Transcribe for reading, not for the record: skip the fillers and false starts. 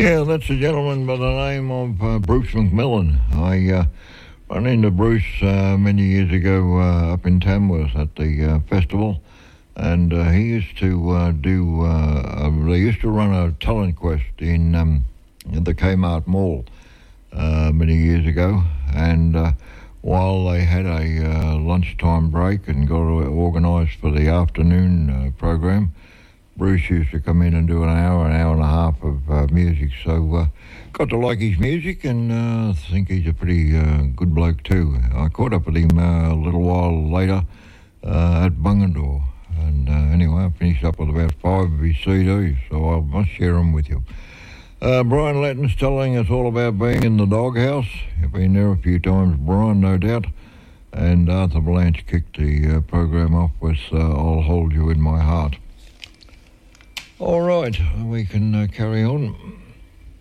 Yeah, that's a gentleman by the name of Bruce McMillan. I ran into Bruce many years ago up in Tamworth at the festival, and he used to they used to run a talent quest in the Kmart Mall many years ago, and while they had a lunchtime break and got organised for the afternoon program, Bruce used to come in and do an hour and a half of music. So got to like his music, and I think he's a pretty good bloke too. I caught up with him a little while later at Bungendore. And anyway, I finished up with about 5 of his CDs, so I must share them with you. Brian Latton's telling us all about being in the doghouse. You've been there a few times, Brian, no doubt. And Arthur Blanche kicked the program off with I'll Hold You in My Heart. All right, we can carry on.